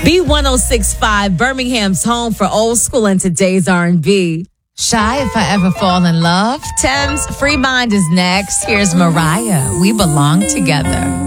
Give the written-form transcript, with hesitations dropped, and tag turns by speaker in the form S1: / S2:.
S1: B1065, Birmingham's home for old school and today's R&B. Shy if I ever fall in love. Thames Free Mind is next. Here's Mariah. We belong together.